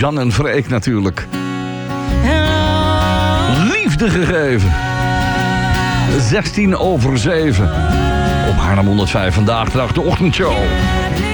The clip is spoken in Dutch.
Jan en Freek natuurlijk. Liefde gegeven. 16 over 7. Op Haarlem 105 vandaag de ochtendshow.